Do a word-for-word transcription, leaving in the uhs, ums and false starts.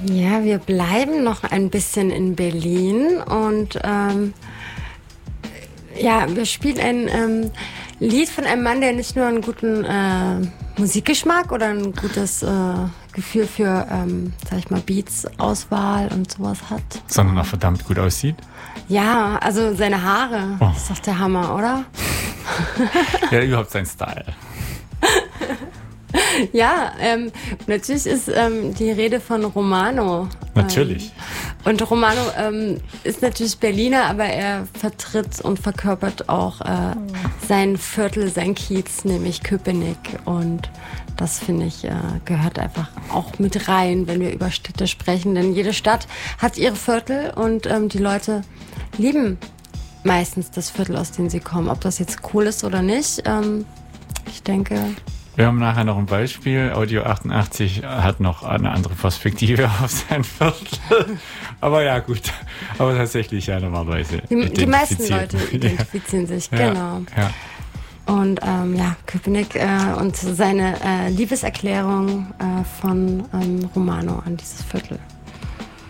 Ja, wir bleiben noch ein bisschen in Berlin und ähm, ja, wir spielen ein ähm, Lied von einem Mann, der nicht nur einen guten äh, Musikgeschmack oder ein gutes äh, Gefühl für, ähm, sag ich mal, Beats-Auswahl und sowas hat. Sondern auch verdammt gut aussieht. Ja, also seine Haare, oh. Das ist doch der Hammer, oder? Ja, überhaupt sein Style. Ja, ähm, natürlich ist ähm, die Rede von Romano. Natürlich. Ähm, und Romano ähm, ist natürlich Berliner, aber er vertritt und verkörpert auch äh, sein Viertel, sein Kiez, nämlich Köpenick. Und das, finde ich, äh, gehört einfach auch mit rein, wenn wir über Städte sprechen. Denn jede Stadt hat ihre Viertel und ähm, die Leute lieben meistens das Viertel, aus dem sie kommen. Ob das jetzt cool ist oder nicht, ähm, ich denke... Wir haben nachher noch ein Beispiel. Audio achtundachtzig hat noch eine andere Perspektive auf sein Viertel. Aber ja, gut. Aber tatsächlich, ja, normalerweise. Die, die meisten Leute identifizieren ja. sich, genau. Ja, ja. Und ähm, ja, Köpenick äh, und seine äh, Liebeserklärung äh, von ähm, Romano an dieses Viertel.